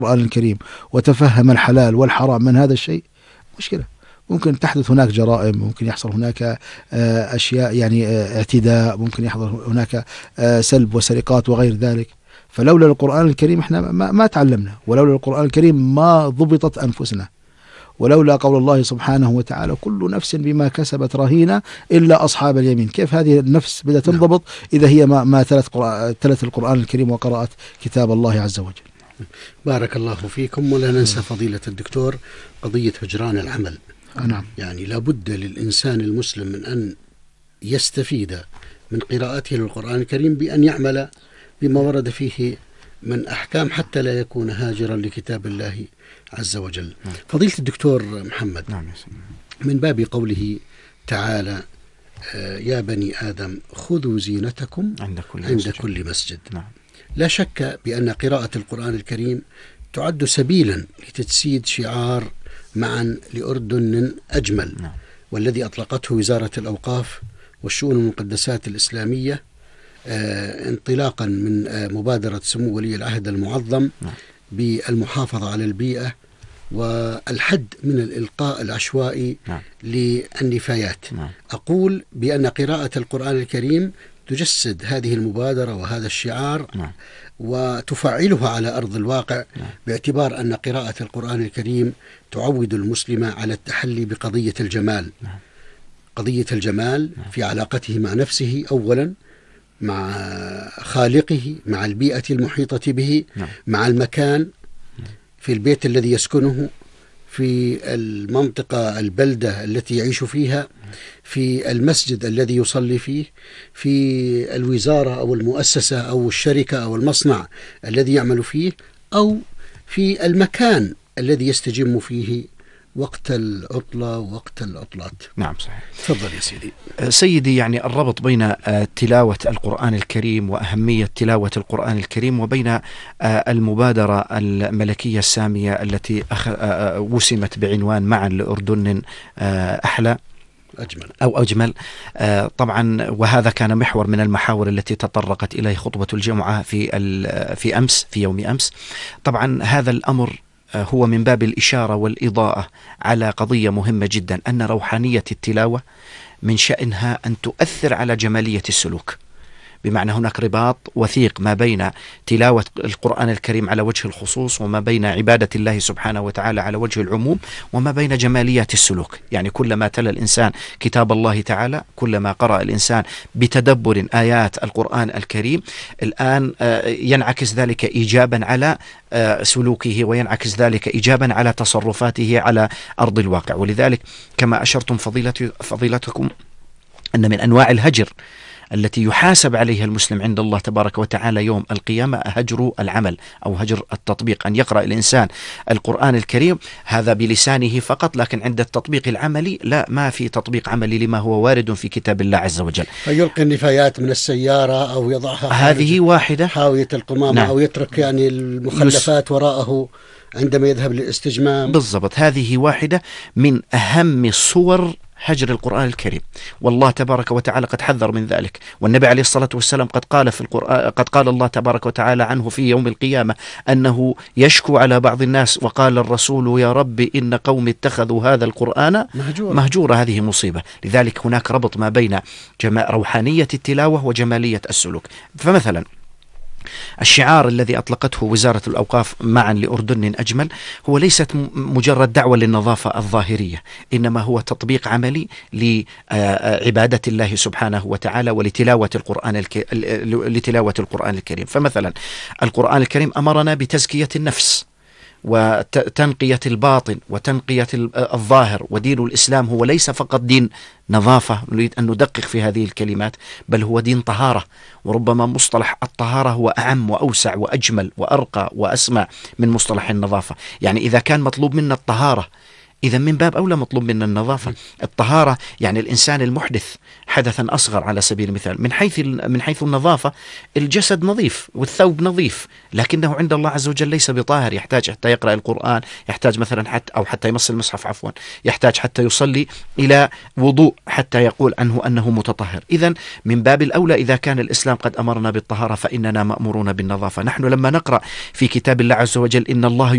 القرآن الكريم وتفهم الحلال والحرام من هذا الشيء، مشكلة. ممكن تحدث هناك جرائم، ممكن يحصل هناك أشياء يعني اعتداء، ممكن يحصل هناك سلب وسرقات وغير ذلك. فلولا القرآن الكريم احنا ما تعلمنا، ولولا القرآن الكريم ما ضبطت أنفسنا، ولولا قول الله سبحانه وتعالى كل نفس بما كسبت رهينة إلا أصحاب اليمين. كيف هذه النفس بدأت تنضبط إذا هي ما تلت القرآن الكريم وقرأت كتاب الله عز وجل؟ بارك الله فيكم. ولا ننسى فضيلة الدكتور قضية هجران العمل. نعم. يعني لابد للإنسان المسلم من أن يستفيد من قراءته للقرآن الكريم بأن يعمل بما ورد فيه من أحكام حتى لا يكون هاجرا لكتاب الله عز وجل. فضيلة الدكتور محمد، من باب قوله تعالى يا بني آدم خذوا زينتكم عند كل مسجد. لا شك بأن قراءة القرآن الكريم تعد سبيلا لتجسيد شعار معا لأردن أجمل، والذي أطلقته وزارة الأوقاف والشؤون المقدسات الإسلامية انطلاقا من مبادرة سمو ولي العهد المعظم بالمحافظة على البيئة والحد من الإلقاء العشوائي للنفايات. أقول بأن قراءة القرآن الكريم تجسد هذه المبادرة وهذا الشعار وتفعلها على أرض الواقع، باعتبار أن قراءة القرآن الكريم تعود المسلم على التحلي بقضية الجمال. قضية الجمال في علاقته مع نفسه أولا، مع خالقه، مع البيئة المحيطة به، مع المكان، في البيت الذي يسكنه، في المنطقة البلدة التي يعيش فيها، في المسجد الذي يصلي فيه، في الوزارة أو المؤسسة أو الشركة أو المصنع الذي يعمل فيه، أو في المكان الذي يستجم فيه وقت العطلة ووقت العطلات. نعم صحيح. تفضل يا سيدي. سيدي، يعني الربط بين تلاوة القرآن الكريم وأهمية تلاوة القرآن الكريم وبين المبادرة الملكية السامية التي وسمت بعنوان معا لأردن أحلى أو أجمل. طبعا وهذا كان محور من المحاور التي تطرقت إليه خطبة الجمعة في يوم أمس. طبعا هذا الأمر هو من باب الإشارة والإضاءة على قضية مهمة جدا، أن روحانية التلاوة من شأنها أن تؤثر على جمالية السلوك، بمعنى هناك رباط وثيق ما بين تلاوة القرآن الكريم على وجه الخصوص، وما بين عبادة الله سبحانه وتعالى على وجه العموم، وما بين جماليات السلوك. يعني كلما تلا الإنسان كتاب الله تعالى، كلما قرأ الإنسان بتدبر آيات القرآن الكريم، الآن ينعكس ذلك إيجابا على سلوكه، وينعكس ذلك إيجابا على تصرفاته على أرض الواقع. ولذلك كما أشرتم فضيلتكم أن من أنواع الهجر التي يحاسب عليها المسلم عند الله تبارك وتعالى يوم القيامة هجر العمل أو هجر التطبيق، أن يقرأ الإنسان القرآن الكريم هذا بلسانه فقط، لكن عند التطبيق العملي لا، ما في تطبيق عملي لما هو وارد في كتاب الله عز وجل. فيلقي النفايات من السيارة أو يضعها هذه واحدة، حاوية القمامة. نعم. أو يترك يعني المخلفات وراءه عندما يذهب للاستجمام. بالضبط، هذه واحدة من أهم صور هجر القرآن الكريم، والله تبارك وتعالى قد حذر من ذلك، والنبي عليه الصلاة والسلام قد قال في القرآن، قد قال الله تبارك وتعالى عنه في يوم القيامة أنه يشكو على بعض الناس، وقال الرسول يا رب إن قوم اتخذوا هذا القرآن مهجورا. هذه مصيبة. لذلك هناك ربط ما بين روحانية التلاوة وجمالية السلوك. فمثلا الشعار الذي أطلقته وزارة الأوقاف معا لأردن أجمل هو ليست مجرد دعوة للنظافة الظاهرية، إنما هو تطبيق عملي لعبادة الله سبحانه وتعالى ولتلاوة القرآن الكريم. فمثلا القرآن الكريم أمرنا بتزكية النفس وتنقية الباطن وتنقية الظاهر، ودين الإسلام هو ليس فقط دين نظافة، نريد أن ندقق في هذه الكلمات، بل هو دين طهارة. وربما مصطلح الطهارة هو أعم وأوسع وأجمل وأرقى وأسمع من مصطلح النظافة. يعني إذا كان مطلوب منا الطهارة إذا من باب أولى مطلوب منا النظافة. الطهارة يعني الإنسان المحدث حدثا أصغر على سبيل المثال، من حيث النظافة الجسد نظيف والثوب نظيف، لكنه عند الله عز وجل ليس بطاهر، يحتاج حتى يقرأ القرآن، يحتاج مثلا حتى يمس المصحف عفوا، يحتاج حتى يصلي إلى وضوء حتى يقول عنه أنه متطهر. إذا من باب الأولى إذا كان الإسلام قد أمرنا بالطهارة فإننا مأمورون بالنظافة. نحن لما نقرأ في كتاب الله عز وجل إن الله